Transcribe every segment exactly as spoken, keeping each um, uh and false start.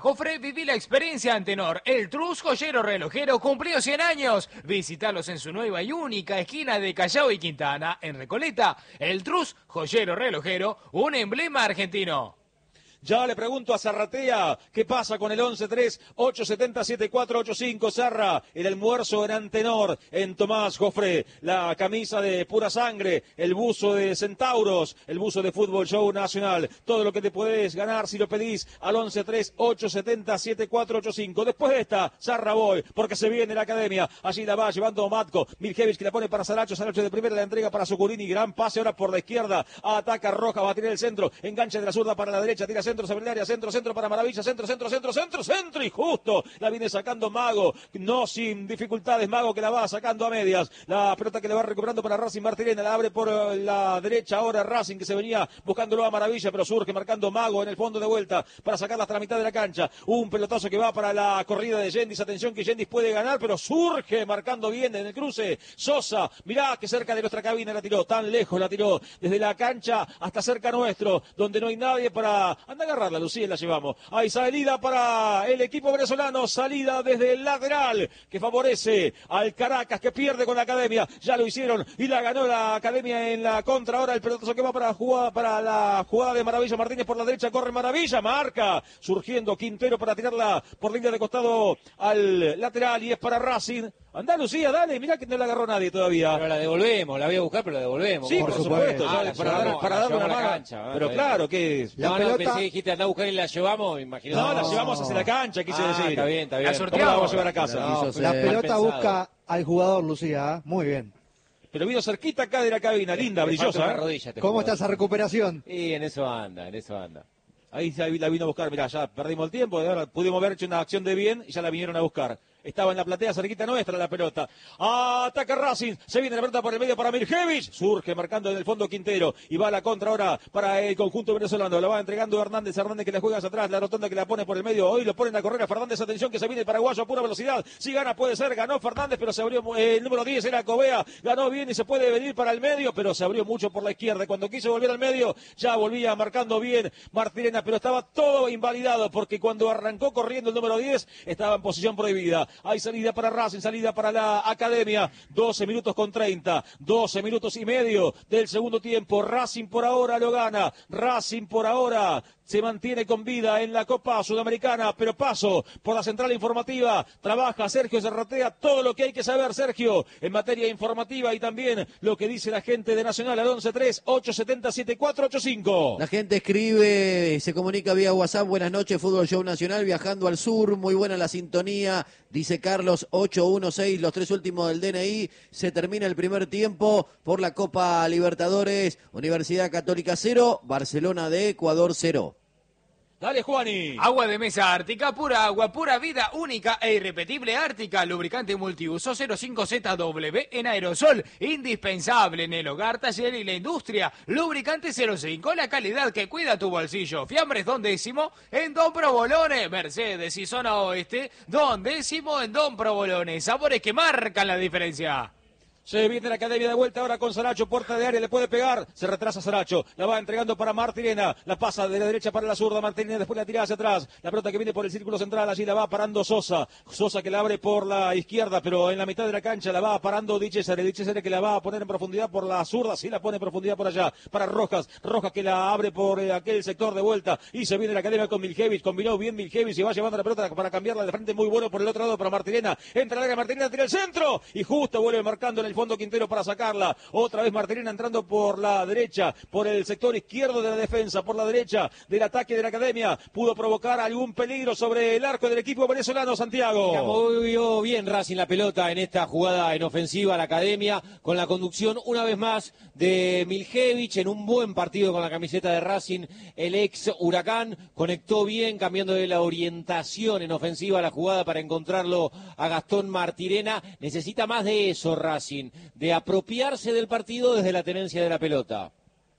Jofre, viví la experiencia Antenor. El Trus Joyero Relojero cumplió cien años. Visítalos en su nueva y única esquina de Callao y Quintana, en Recoleta. El Trus Joyero Relojero, un emblema argentino. Ya le pregunto a Zarratea, ¿qué pasa con el once tres ocho siete cero siete cuatro ocho cinco? Zarra, el almuerzo en Antenor, en Tomás Jofre, la camisa de pura sangre, el buzo de Centauros, el buzo de Fútbol Show Nacional, todo lo que te puedes ganar si lo pedís al once tres ocho siete cero siete cuatro ocho cinco. Después de esta, Zarra voy, porque se viene la academia, allí la va llevando Matko, Miljevich que la pone para Saracho, Saracho de primera la entrega para Zuculini, gran pase ahora por la izquierda, ataca Roja, va a tirar el centro, enganche de la zurda para la derecha, tira centro sobre el área, centro, centro para Maravilla, centro, centro, centro, centro, centro, y justo la viene sacando Mago, no sin dificultades, Mago que la va sacando a medias, la pelota que le va recuperando para Racing Martirena, la abre por la derecha ahora Racing que se venía buscándolo a Maravilla, pero surge marcando Mago en el fondo de vuelta para sacarla hasta la mitad de la cancha, un pelotazo que va para la corrida de Yendis, atención que Yendis puede ganar, pero surge marcando bien en el cruce, Sosa, mirá que cerca de nuestra cabina la tiró, tan lejos la tiró, desde la cancha hasta cerca nuestro, donde no hay nadie para, anda a agarrarla, Lucía, la llevamos. Hay salida para el equipo venezolano, salida desde el lateral que favorece al Caracas que pierde con la Academia. Ya lo hicieron y la ganó la Academia en la contra. Ahora el pelotazo que va para, jugada, para la jugada de Maravilla Martínez por la derecha. Corre Maravilla, marca. Surgiendo Quintero para tirarla por línea de costado al lateral y es para Racing. Andá, Lucía, dale, mirá que no la agarró nadie todavía. Pero la devolvemos, la voy a buscar, pero la devolvemos. Sí, por, por supuesto, ah, ya, para, dar, para darle una mano. Cancha, pero ¿eh? Claro que es. La no, pelota... no, pensé que dijiste andá a buscar y la llevamos, imagino. No, no, la llevamos hacia la cancha, quise ah, decir. Está bien, está bien. La sorteamos, la vamos a llevar a casa. No, no, la pelota busca al jugador, Lucía, ¿eh? Muy bien. Pero vino cerquita acá de la cabina, linda, brillosa. ¿eh? Rodilla, ¿Cómo está esa recuperación? Y en eso anda, en eso anda. Ahí la vino a buscar, mirá, ya perdimos el tiempo, ahora pudimos haber hecho una acción de bien y ya la vinieron a buscar. Estaba en la platea cerquita nuestra la pelota. Ataca Racing. Se viene la pelota por el medio para Miljevich. Surge marcando en el fondo Quintero. Y va a la contra ahora para el conjunto venezolano. La va entregando Hernández. Hernández que la juega hacia atrás. La rotonda que la pone por el medio. Hoy lo ponen a correr a Fernández. Atención que se viene el paraguayo a pura velocidad. Si gana puede ser. Ganó Fernández pero se abrió. Eh, el número diez era Covea. Ganó bien y se puede venir para el medio. Pero se abrió mucho por la izquierda. Cuando quiso volver al medio ya volvía marcando bien Martirena. Pero estaba todo invalidado porque cuando arrancó corriendo el número diez estaba en posición prohibida. Hay salida para Racing, salida para la Academia, doce minutos con treinta, doce minutos y medio del segundo tiempo, Racing por ahora lo gana, Racing por ahora se mantiene con vida en la Copa Sudamericana, pero paso por la central informativa, trabaja Sergio Zarratea, todo lo que hay que saber, Sergio, en materia informativa y también lo que dice la gente de Nacional al once tres ocho siete cero siete cuatro ocho cinco. La gente escribe, se comunica vía WhatsApp, buenas noches, Fútbol Show Nacional, viajando al sur, muy buena la sintonía, dice Carlos, ocho uno seis, los tres últimos del D N I, se termina el primer tiempo por la Copa Libertadores, Universidad Católica cero, Barcelona de Ecuador cero. Dale, Juani. Agua de mesa Ártica, pura agua, pura vida, única e irrepetible Ártica. Lubricante multiuso cero cinco Z W en aerosol. Indispensable en el hogar, taller y la industria. Lubricante cero cinco, la calidad que cuida tu bolsillo. Fiambres Don Décimo en Don Provolone. Mercedes y zona oeste, Don Décimo en Don Provolone. Sabores que marcan la diferencia. Se viene la Academia de vuelta ahora con Saracho, puerta de área, le puede pegar, se retrasa Saracho, la va entregando para Martirena, la pasa de la derecha para la zurda, Martirena después la tira hacia atrás, la pelota que viene por el círculo central, allí la va parando Sosa, Sosa que la abre por la izquierda, pero en la mitad de la cancha la va parando Di Cesare, Di Cesare que la va a poner en profundidad por la zurda, sí la pone en profundidad por allá, para Rojas, Rojas que la abre por eh, aquel sector de vuelta, y se viene la Academia con Miljevich, combinó bien Miljevich y va llevando la pelota para cambiarla de frente, muy bueno por el otro lado para Martirena, entra la área Martirena, tira el centro, y justo vuelve marcando en el fondo Quintero para sacarla, otra vez Martirena entrando por la derecha, por el sector izquierdo de la defensa, por la derecha del ataque de la Academia, pudo provocar algún peligro sobre el arco del equipo venezolano, Santiago. Movió bien Racing la pelota en esta jugada en ofensiva a la Academia, con la conducción una vez más de Miljevich en un buen partido con la camiseta de Racing, el ex Huracán, conectó bien, cambiando de la orientación en ofensiva a la jugada para encontrarlo a Gastón Martirena, necesita más de eso Racing, de apropiarse del partido desde la tenencia de la pelota.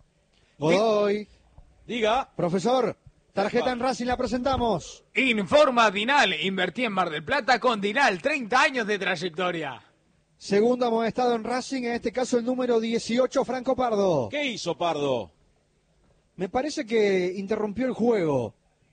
Voy. Diga. Profesor, tarjeta en Racing la presentamos. Informa Dinal, invertí en Mar del Plata con Dinal, treinta años de trayectoria. Segundo amonestado en Racing, en este caso el número dieciocho, Franco Pardo. ¿Qué hizo Pardo? Me parece que interrumpió el juego.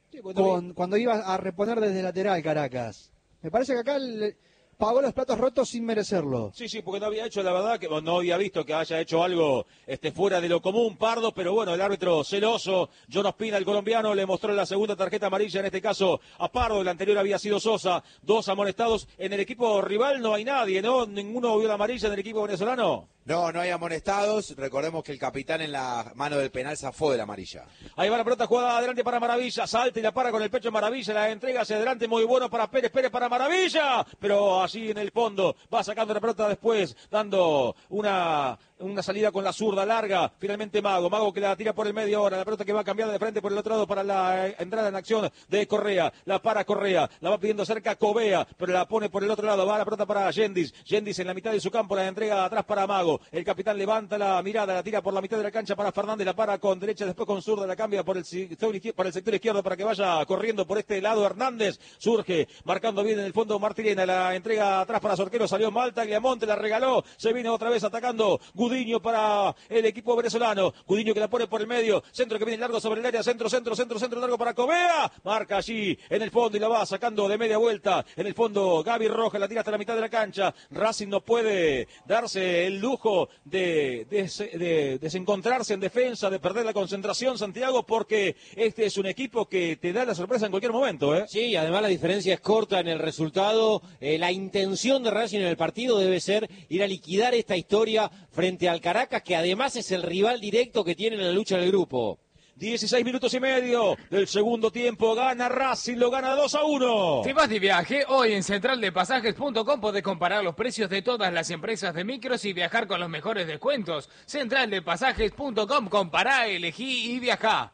Sí, cuando, con, cuando iba a reponer desde lateral Caracas. Me parece que acá le pagó los platos rotos sin merecerlo. Sí, sí, porque no había hecho, la verdad, que no había visto que haya hecho algo este, fuera de lo común, Pardo, pero bueno, el árbitro celoso, John Ospina, el colombiano, le mostró la segunda tarjeta amarilla, en este caso a Pardo, el anterior había sido Sosa, dos amonestados. En el equipo rival no hay nadie, ¿no? Ninguno vio la amarilla en el equipo venezolano. No, no hay amonestados. Recordemos que el capitán en la mano del penal zafó de la amarilla. Ahí va la pelota jugada adelante para Maravilla, salta y la para con el pecho Maravilla, la entrega hacia adelante, muy bueno para Pérez, Pérez para Maravilla, pero allí en el fondo va sacando la pelota después, dando una... una salida con la zurda larga, finalmente Mago, Mago que la tira por el medio ahora, la pelota que va a cambiar de frente por el otro lado para la entrada en acción de Correa, la para Correa, la va pidiendo cerca Covea, pero la pone por el otro lado, va la pelota para Yendis, Yendis en la mitad de su campo, la entrega atrás para Mago, el capitán levanta la mirada, la tira por la mitad de la cancha para Fernández, la para con derecha, después con zurda, la cambia por el sector izquierdo, por el sector izquierdo para que vaya corriendo por este lado Hernández, surge, marcando bien en el fondo Martirena, la entrega atrás para Sorquero, salió Malta, Gliamonte la regaló, se viene otra vez atacando Gudiño para el equipo venezolano. Gudiño que la pone por el medio. Centro que viene largo sobre el área. Centro, centro, centro, centro largo para Covea. Marca allí en el fondo y la va sacando de media vuelta. En el fondo Gaby Rojas la tira hasta la mitad de la cancha. Racing no puede darse el lujo de, de, de desencontrarse en defensa, de perder la concentración, Santiago, porque este es un equipo que te da la sorpresa en cualquier momento, ¿eh? Sí, además la diferencia es corta en el resultado. Eh, la intención de Racing en el partido debe ser ir a liquidar esta historia frente al Caracas, que además es el rival directo que tiene en la lucha del grupo. dieciséis minutos y medio del segundo tiempo, gana Racing, lo gana dos a uno. Si vas de viaje, hoy en central de pasajes punto com podés comparar los precios de todas las empresas de micros y viajar con los mejores descuentos. central de pasajes punto com, compará, elegí y viajá.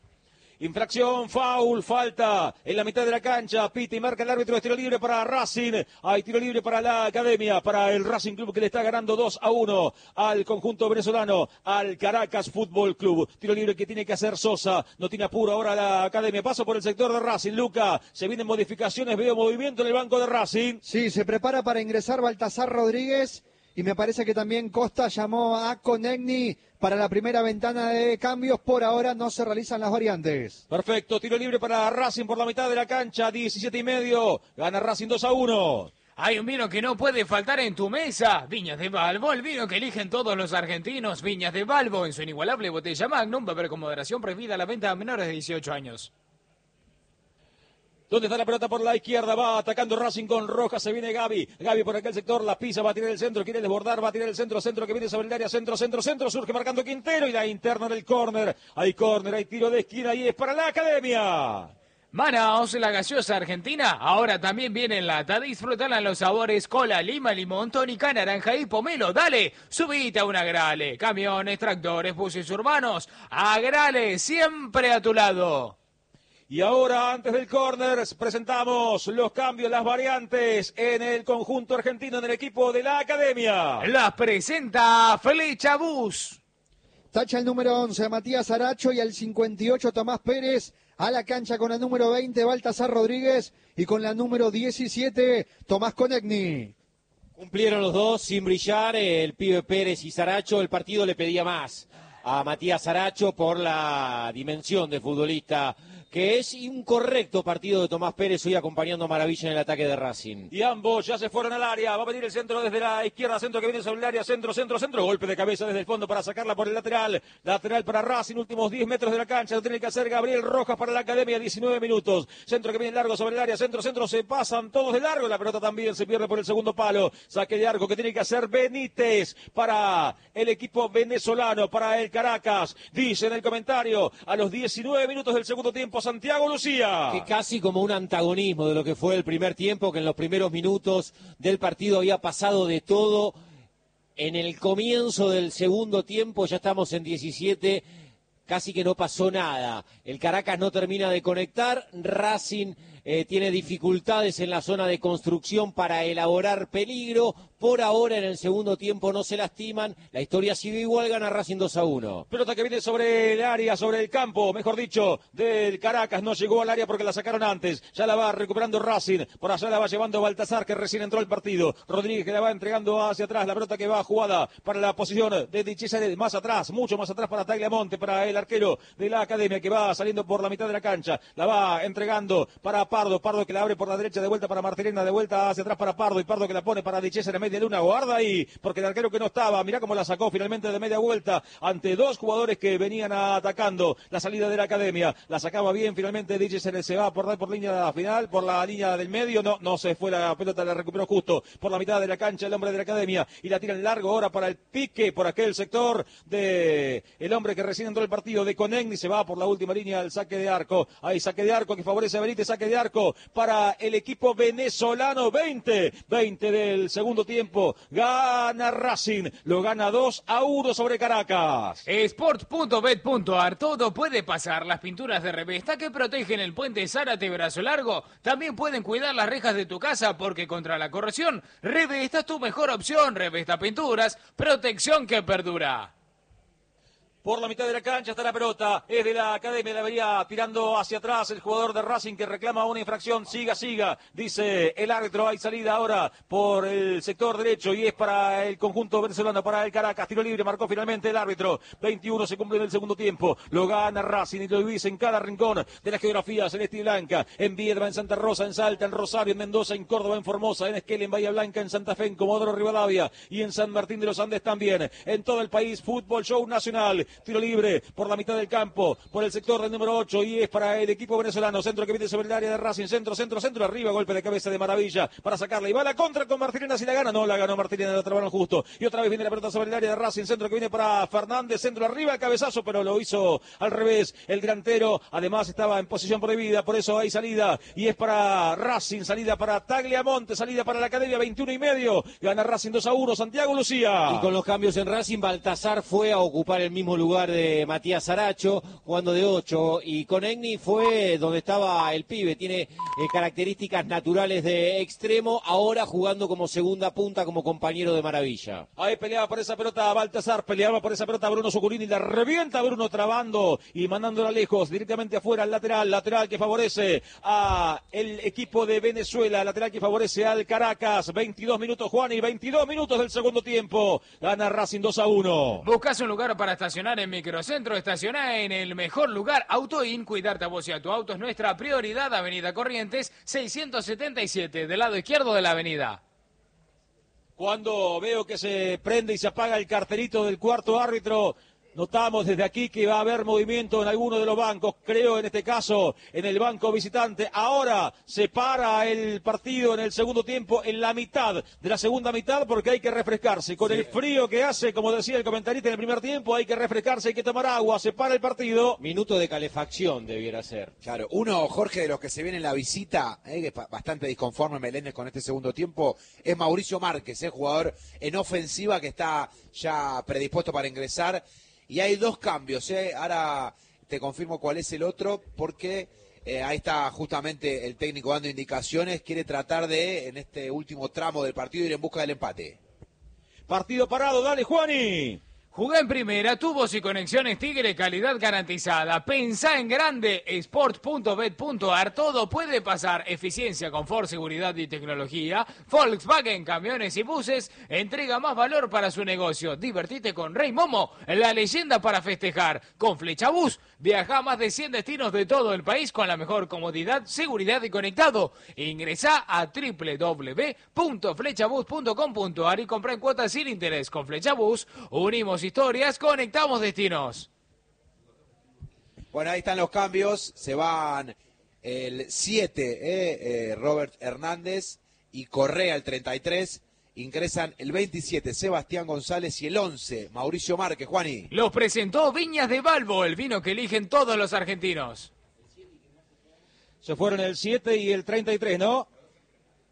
Infracción, foul, falta en la mitad de la cancha, pita y marca el árbitro de tiro libre para Racing. Hay tiro libre para la Academia, para el Racing Club que le está ganando dos a uno al conjunto venezolano, al Caracas Fútbol Club. Tiro libre que tiene que hacer Sosa, no tiene apuro ahora la Academia. Paso por el sector de Racing, Luca, se vienen modificaciones, veo movimiento en el banco de Racing. Sí, se prepara para ingresar Baltasar Rodríguez y me parece que también Costa llamó a Conegni para la primera ventana de cambios. Por ahora no se realizan las variantes. Perfecto, tiro libre para Racing por la mitad de la cancha, diecisiete y medio, gana Racing dos a uno. Hay un vino que no puede faltar en tu mesa. Viñas de Balbo, el vino que eligen todos los argentinos. Viñas de Balbo, en su inigualable botella Magnum, beber con moderación, prohibida la venta a menores de dieciocho años. ¿Dónde está la pelota por la izquierda? Va atacando Racing con Rojas, se viene Gaby. Gaby por aquel sector, la pisa, va a tirar el centro, quiere desbordar, va a tirar el centro, centro que viene sobre el área, centro, centro, centro, surge marcando Quintero y la interna del córner. Hay córner, hay tiro de esquina y es para la Academia. Manaos, la gaseosa argentina, ahora también viene en lata. Disfrutala en los sabores cola, lima, limón, tónica, naranja y pomelo. Dale, subite a una Grale. Camiones, tractores, buses urbanos. A Grale, siempre a tu lado. Y ahora, antes del córner, presentamos los cambios, las variantes en el conjunto argentino, en el equipo de la Academia. Las presenta Flecha Bus. Tacha el número once a Matías Aracho y al cincuenta y ocho Tomás Pérez. A la cancha con el número veinte Baltasar Rodríguez y con la número diecisiete Tomás Conegni. Cumplieron los dos sin brillar, el pibe Pérez y Saracho. El partido le pedía más a Matías Saracho por la dimensión de futbolista que es, y un correcto partido de Tomás Pérez hoy acompañando a Maravilla en el ataque de Racing. Y ambos ya se fueron al área, va a venir el centro desde la izquierda, centro que viene sobre el área, centro, centro, centro, golpe de cabeza desde el fondo para sacarla por el lateral, lateral para Racing, últimos diez metros de la cancha, lo tiene que hacer Gabriel Rojas para la Academia, diecinueve minutos, centro que viene largo sobre el área, centro, centro, se pasan todos de largo, la pelota también se pierde por el segundo palo, saque de arco que tiene que hacer Benítez para el equipo venezolano, para el Caracas, dice en el comentario, a los diecinueve minutos del segundo tiempo, Santiago Lucía. Que casi como un antagonismo de lo que fue el primer tiempo, que en los primeros minutos del partido había pasado de todo. En el comienzo del segundo tiempo, ya estamos en diecisiete, casi que no pasó nada. El Caracas no termina de conectar, Racing eh, tiene dificultades en la zona de construcción para elaborar peligro, Por ahora en el segundo tiempo no se lastiman, la historia sigue igual, gana Racing dos a uno. Pelota que viene sobre el área, sobre el campo, mejor dicho, del Caracas, no llegó al área porque la sacaron antes, ya la va recuperando Racing, por allá la va llevando Baltasar que recién entró al partido, Rodríguez que la va entregando hacia atrás, la pelota que va jugada para la posición de Dichesa más atrás, mucho más atrás para Tagliamonte, para el arquero de la Academia que va saliendo por la mitad de la cancha, la va entregando para Pardo, Pardo que la abre por la derecha de vuelta para Martirena, de vuelta hacia atrás para Pardo y Pardo que la pone para Dichesa en la media luna, guarda ahí, porque el arquero que no estaba, mirá cómo la sacó finalmente de media vuelta ante dos jugadores que venían atacando la salida de la Academia, la sacaba bien finalmente Dichesa, se va por, por línea final, por la línea del medio, no, no se fue la pelota, la recuperó justo por la mitad de la cancha el hombre de la Academia y la tira en largo ahora para el pique por aquel sector de el hombre que recién entró al partido de Conegni, se va por la última línea al saque de arco, ahí saque de arco que favorece a Benítez, saque de arco para el equipo venezolano, veinte, veinte del segundo tiempo, gana Racing, lo gana dos a uno sobre Caracas. Sport punto bet punto ar, todo puede pasar, las pinturas de Revesta que protegen el puente Zárate Brazo Largo, también pueden cuidar las rejas de tu casa porque contra la corrosión, Revesta es tu mejor opción, Revesta Pinturas, protección que perdura. Por la mitad de la cancha está la pelota, es de la Academia, la vería tirando hacia atrás el jugador de Racing que reclama una infracción, siga, siga, dice el árbitro, hay salida ahora por el sector derecho y es para el conjunto venezolano, para el Caracas, tiro libre, marcó finalmente el árbitro, veintiuno se cumple en el segundo tiempo, lo gana Racing y lo divide en cada rincón de la geografía celeste y blanca, en Viedma, en Santa Rosa, en Salta, en Rosario, en Mendoza, en Córdoba, en Formosa, en Esquel, en Bahía Blanca, en Santa Fe, en Comodoro Rivadavia y en San Martín de los Andes también, en todo el país, fútbol show nacional, tiro libre por la mitad del campo, por el sector del número ocho y es para el equipo venezolano, centro que viene sobre el área de Racing, centro, centro, centro, arriba, golpe de cabeza de Maravilla para sacarla y va a la contra con Martirena si la gana, no la ganó Martirena, la trabaron justo y otra vez viene la pelota sobre el área de Racing, centro que viene para Fernández, centro arriba, cabezazo, pero lo hizo al revés, el delantero, además estaba en posición prohibida, por eso hay salida y es para Racing, salida para Tagliamonte, salida para la Academia, veintiuno y medio, gana Racing dos a uno, Santiago Lucía. Y con los cambios en Racing, Baltasar fue a ocupar el mismo lugar de Matías Aracho, jugando de ocho, y Conegni fue donde estaba el pibe, tiene eh, características naturales de extremo, ahora jugando como segunda punta, como compañero de Maravilla. Ahí peleaba por esa pelota Baltasar, peleaba por esa pelota Bruno Zuculini, la revienta Bruno trabando y mandándola lejos, directamente afuera al lateral, lateral que favorece a el equipo de Venezuela, lateral que favorece al Caracas, veintidós minutos Juan y veintidós minutos del segundo tiempo, gana Racing dos a uno. ¿Buscas un lugar para estacionar en Microcentro? Estacioná en el mejor lugar, AutoIn, cuidarte a vos y a tu auto es nuestra prioridad, Avenida Corrientes, seiscientos setenta y siete, del lado izquierdo de la avenida. Cuando veo que se prende y se apaga el cartelito del cuarto árbitro, notamos desde aquí que va a haber movimiento en alguno de los bancos, creo en este caso en el banco visitante. Ahora se para el partido en el segundo tiempo, en la mitad de la segunda mitad, porque hay que refrescarse. Con sí. el frío que hace, como decía el comentarista en el primer tiempo, hay que refrescarse, hay que tomar agua, se para el partido. Minuto de calefacción debiera ser. Claro, uno, Jorge, de los que se viene en la visita, eh, que es bastante disconforme Meléndez con este segundo tiempo, es Mauricio Márquez, eh, jugador en ofensiva que está ya predispuesto para ingresar. Y hay dos cambios, ¿eh? Ahora te confirmo cuál es el otro, porque eh, ahí está justamente el técnico dando indicaciones, quiere tratar de, en este último tramo del partido, ir en busca del empate. Partido parado, dale Juani. Jugá en primera, tubos y conexiones Tigre, calidad garantizada. Pensá en grande, sport punto bet punto ar, todo puede pasar. Eficiencia, confort, seguridad y tecnología. Volkswagen, camiones y buses, entrega más valor para su negocio. Divertite con Rey Momo, la leyenda para festejar. Con Flechabús, viaja a más de cien destinos de todo el país con la mejor comodidad, seguridad y conectado. Ingresá a doble u doble u doble u punto flechabús punto com punto ar y comprá en cuotas sin interés. Con Flechabús, unimos historias, conectamos destinos. Bueno, ahí están los cambios, se van el siete, eh, eh, Robert Hernández y Correa el treinta y tres, ingresan el veintisiete, Sebastián González y el once, Mauricio Márquez. Juani. Los presentó Viñas de Balbo, el vino que eligen todos los argentinos. Se fueron el siete y el treinta y tres, ¿no?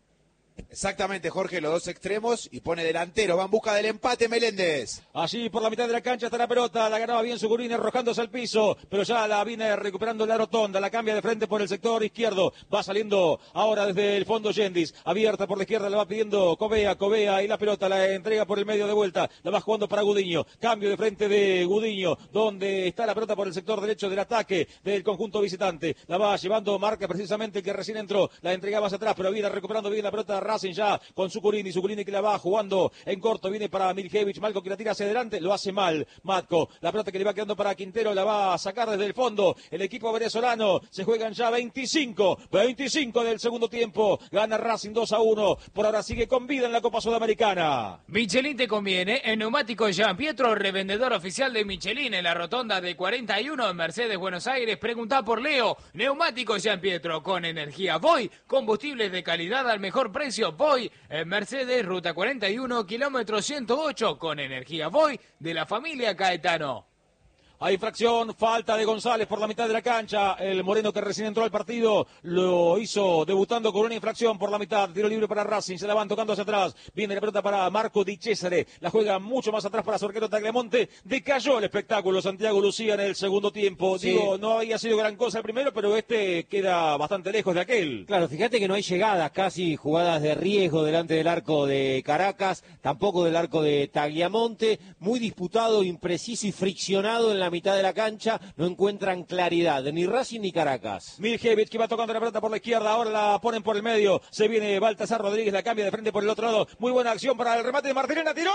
Exactamente, Jorge, los dos extremos y pone delantero, va en busca del empate Meléndez. Allí por la mitad de la cancha está la pelota, la ganaba bien Zucurini arrojándose al piso, pero ya la viene recuperando la rotonda, la cambia de frente por el sector izquierdo, va saliendo ahora desde el fondo Yendis, abierta por la izquierda, la va pidiendo Covea, Covea y la pelota la entrega por el medio de vuelta, la va jugando para Gudiño, cambio de frente de Gudiño, donde está la pelota por el sector derecho del ataque del conjunto visitante, la va llevando Marca precisamente el que recién entró, la entregaba hacia atrás, pero viene recuperando bien la pelota Racing ya con Zucurini, Zucurini que la va jugando en corto, viene para Miljevich, Malco que la tira hacia adelante, lo hace mal, Matko, la pelota que le va quedando para Quintero, la va a sacar desde el fondo, el equipo venezolano, se juegan ya veinticinco, veinticinco del segundo tiempo, gana Racing dos a uno, por ahora sigue con vida en la Copa Sudamericana. Michelin te conviene, en Neumáticos Jean Pietro, revendedor oficial de Michelin en la rotonda de cuarenta y uno en Mercedes, Buenos Aires, preguntá por Leo, Neumáticos Jean Pietro, con energía Voy, combustibles de calidad al mejor precio, Voy, en Mercedes, ruta cuarenta y uno, kilómetro ciento ocho, con energía Voy, de la familia Caetano. Hay infracción, falta de González por la mitad de la cancha. El moreno que recién entró al partido lo hizo debutando con una infracción por la mitad. Tiro libre para Racing, se la van tocando hacia atrás. Viene la pelota para Marco Di Cesare. La juega mucho más atrás para su arquero Tagliamonte. Decayó el espectáculo Santiago Lucía en el segundo tiempo. Sí. Digo, no había sido gran cosa el primero, pero este queda bastante lejos de aquel. Claro, fíjate que no hay llegadas, casi jugadas de riesgo delante del arco de Caracas, tampoco del arco de Tagliamonte. Muy disputado, impreciso y friccionado en la mitad de la cancha, no encuentran claridad, ni Racing ni Caracas. Miljevich que va tocando la pelota por la izquierda, ahora la ponen por el medio, se viene Baltasar Rodríguez, la cambia de frente por el otro lado, muy buena acción para el remate de Martirena, tiró,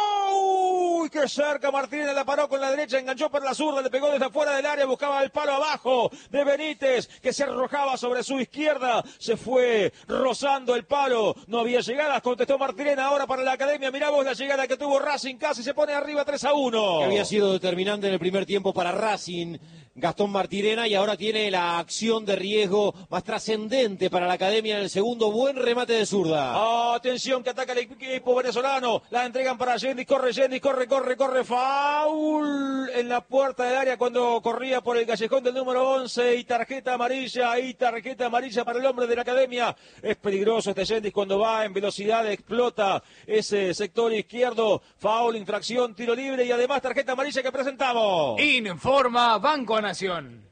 uy, qué cerca Martirena, la paró con la derecha, enganchó por la zurda, le pegó desde afuera del área, buscaba el palo abajo de Benítez, que se arrojaba sobre su izquierda, se fue rozando el palo, no había llegadas, contestó Martirena ahora para la Academia, mirá vos la llegada que tuvo Racing, casi se pone arriba tres a uno. Que había sido determinante en el primer tiempo para Racing, Gastón Martirena, y ahora tiene la acción de riesgo más trascendente para la Academia en el segundo, buen remate de zurda. Atención que ataca el equipo venezolano, la entregan para Yendis, corre Yendis, corre, corre, corre, foul en la puerta del área cuando corría por el callejón del número once y tarjeta amarilla, y tarjeta amarilla para el hombre de la Academia. Es peligroso este Yendis cuando va en velocidad, explota ese sector izquierdo, foul, infracción, tiro libre y además tarjeta amarilla que presentamos. Informa Banco Nación.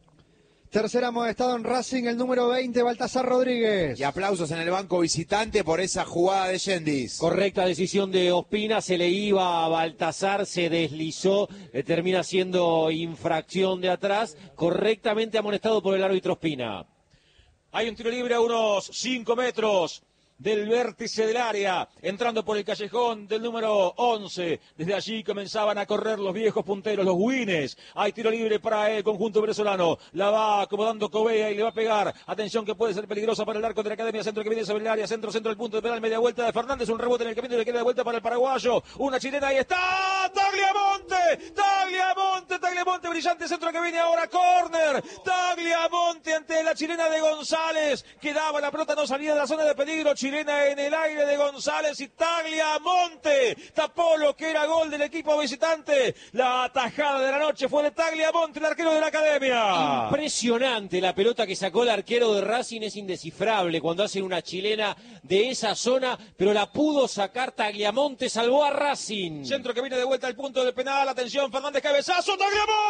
Tercer amonestado en Racing, el número veinte, Baltasar Rodríguez. Y aplausos en el banco visitante por esa jugada de Yendis. Correcta decisión de Ospina, se le iba a Baltasar, se deslizó, le termina siendo infracción de atrás, correctamente amonestado por el árbitro Ospina. Hay un tiro libre a unos cinco metros del vértice del área, entrando por el callejón del número once. Desde allí comenzaban a correr los viejos punteros, los Wines. Hay tiro libre para el conjunto venezolano. La va acomodando Covea y le va a pegar. Atención que puede ser peligrosa para el arco de la Academia. Centro que viene sobre el área. Centro, centro, el punto de penal. Media vuelta de Fernández. Un rebote en el camino y le queda de vuelta para el paraguayo. Una chilena. Ahí está. Tagliamonte. Tagliamonte. Tagliamonte. Brillante centro que viene ahora. Córner. Tagliamonte ante la chilena de González. Quedaba la pelota, no salía de la zona de peligro. Chilena en el aire de González y Tagliamonte tapó lo que era gol del equipo visitante. La atajada de la noche fue de Tagliamonte, el arquero de la Academia. Impresionante la pelota que sacó el arquero de Racing, es indescifrable cuando hacen una chilena de esa zona, pero la pudo sacar Tagliamonte, salvó a Racing. Centro que viene de vuelta al punto del penal, atención, Fernández, cabezazo, Tagliamonte.